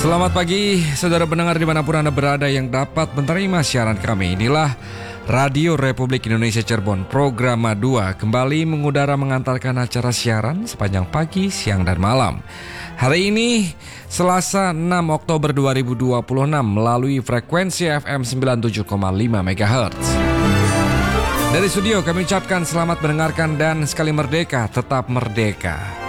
Selamat pagi, saudara pendengar dimanapun Anda berada yang dapat menerima siaran kami. Inilah Radio Republik Indonesia Cirebon, program 2 kembali mengudara mengantarkan acara siaran sepanjang pagi, siang, dan malam. Hari ini, Selasa 6 Oktober 2026 melalui frekuensi FM 97,5 MHz. Dari studio kami ucapkan selamat mendengarkan dan sekali merdeka, tetap merdeka.